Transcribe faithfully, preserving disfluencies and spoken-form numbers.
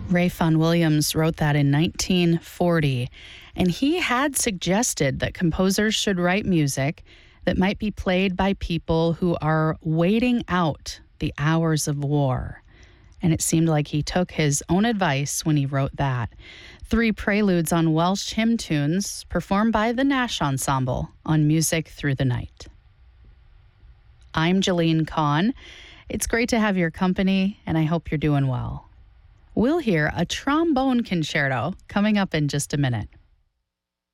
Ray Vaughan Williams wrote that in nineteen forty, and he had suggested that composers should write music that might be played by people who are waiting out the hours of war. And it seemed like he took his own advice when he wrote that. Three preludes on Welsh hymn tunes performed by the Nash Ensemble on Music Through the Night. I'm Jolene Kahn. It's great to have your company, and I hope you're doing well. We'll hear a trombone concerto coming up in just a minute.